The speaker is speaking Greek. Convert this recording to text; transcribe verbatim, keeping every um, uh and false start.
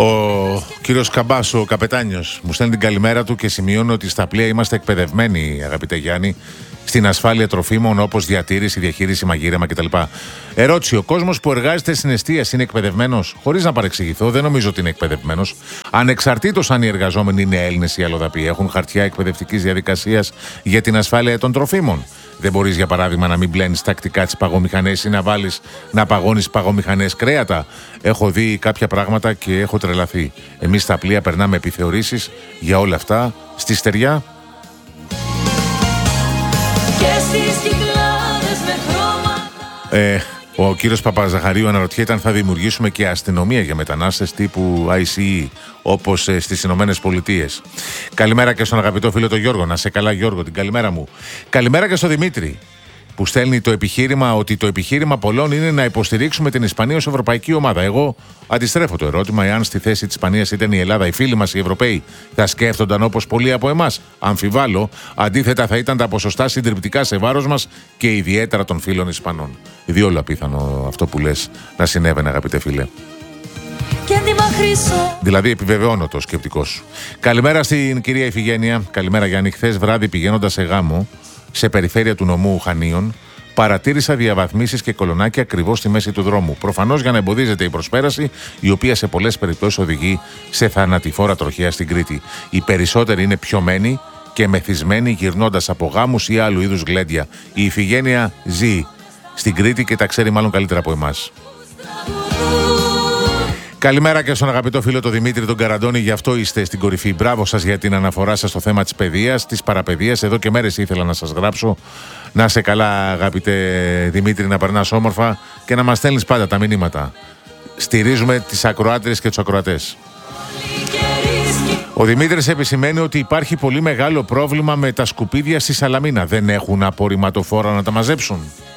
Ο κύριος Καμπάς, ο καπετάνιος, μου στέλνει την καλημέρα του και σημειώνει ότι στα πλοία είμαστε εκπαιδευμένοι, αγαπητέ Γιάννη, στην ασφάλεια τροφίμων όπως διατήρηση, διαχείριση, μαγείρεμα κτλ. Ερώτηση: ο κόσμος που εργάζεται στην εστίαση είναι εκπαιδευμένος? Χωρίς να παρεξηγηθώ, δεν νομίζω ότι είναι εκπαιδευμένος. Ανεξαρτήτως αν οι εργαζόμενοι είναι Έλληνες ή αλλοδαποί, έχουν χαρτιά εκπαιδευτικής διαδικασίας για την ασφάλεια των τροφίμων. Δεν μπορείς, για παράδειγμα, να μην πλένεις τακτικά τις παγομηχανές ή να βάλεις να παγώνεις παγομηχανές κρέατα. Έχω δει κάποια πράγματα και έχω τρελαθεί. Εμείς στα πλοία περνάμε επιθεωρήσεις για όλα αυτά στη στεριά. Ε, ο κύριος Παπαζαχαρίου αναρωτιέται αν θα δημιουργήσουμε και αστυνομία για μετανάστες τύπου άι σι ι όπως ε, στις Ηνωμένες Πολιτείες. Καλημέρα και στον αγαπητό φίλο τον Γιώργο. Να σε καλά, Γιώργο, την καλημέρα μου. Καλημέρα και στον Δημήτρη, που στέλνει το επιχείρημα ότι το επιχείρημα πολλών είναι να υποστηρίξουμε την Ισπανία ως ευρωπαϊκή ομάδα. Εγώ αντιστρέφω το ερώτημα: εάν στη θέση της Ισπανίας ήταν η Ελλάδα, οι φίλοι μας οι Ευρωπαίοι θα σκέφτονταν όπως πολλοί από εμάς? Αμφιβάλλω. Αντίθετα, θα ήταν τα ποσοστά συντριπτικά σε βάρος μας και ιδιαίτερα των φίλων Ισπανών. Διόλου απίθανο αυτό που λες να συνέβαινε, αγαπητέ φίλε. Δηλαδή, επιβεβαιώνω το σκεπτικό σου. Καλημέρα στην κυρία Ιφηγένεια. Καλημέρα, Γιάννη. Χθες βράδυ, πηγαίνοντας σε γάμο σε περιφέρεια του νομού Χανίων, παρατήρησα διαβαθμίσεις και κολονάκια ακριβώς στη μέση του δρόμου. Προφανώς για να εμποδίζεται η προσπέραση, η οποία σε πολλές περιπτώσεις οδηγεί σε θανατηφόρα τροχαία στην Κρήτη. Οι περισσότεροι είναι πιωμένοι και μεθυσμένοι γυρνώντας από γάμους ή άλλου είδους γλέντια. Η Ιφηγένεια ζει στην Κρήτη και τα ξέρει μάλλον καλύτερα από εμάς. Καλημέρα και στον αγαπητό φίλο τον Δημήτρη τον Καραντώνη, γι' αυτό είστε στην κορυφή. Μπράβο σας για την αναφορά σας στο θέμα της παιδείας, της παραπαιδείας. Εδώ και μέρες ήθελα να σας γράψω. Να σε καλά, αγαπητέ Δημήτρη, να περνάς όμορφα και να μας στέλνεις πάντα τα μηνύματα. Στηρίζουμε τις ακροάτριες και τους ακροατές. Ο Δημήτρης επισημαίνει ότι υπάρχει πολύ μεγάλο πρόβλημα με τα σκουπίδια στη Σαλαμίνα. Δεν έχουν απορριμματοφόρα να τα μαζέψουν.